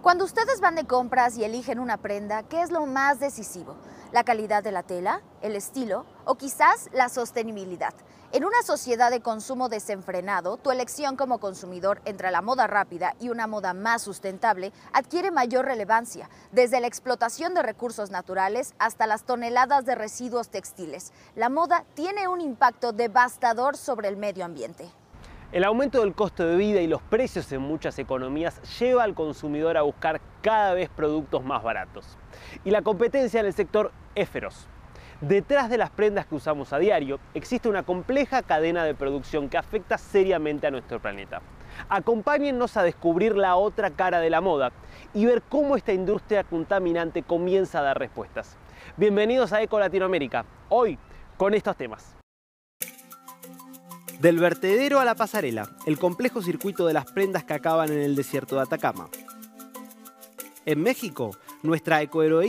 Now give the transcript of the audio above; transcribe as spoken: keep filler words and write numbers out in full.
Cuando ustedes van de compras y eligen una prenda, ¿qué es lo más decisivo? ¿La calidad de la tela, el estilo o quizás la sostenibilidad? En una sociedad de consumo desenfrenado, tu elección como consumidor entre la moda rápida y una moda más sustentable adquiere mayor relevancia, desde la explotación de recursos naturales hasta las toneladas de residuos textiles. La moda tiene un impacto devastador sobre el medio ambiente. El aumento del costo de vida y los precios en muchas economías lleva al consumidor a buscar cada vez productos más baratos. Y la competencia en el sector es feroz. Detrás de las prendas que usamos a diario existe una compleja cadena de producción que afecta seriamente a nuestro planeta. Acompáñennos a descubrir la otra cara de la moda y ver cómo esta industria contaminante comienza a dar respuestas. Bienvenidos a Eco Latinoamérica, hoy con estos temas. Del vertedero a la pasarela, el complejo circuito de las prendas que acaban en el desierto de Atacama. En México, nuestra ecoheroína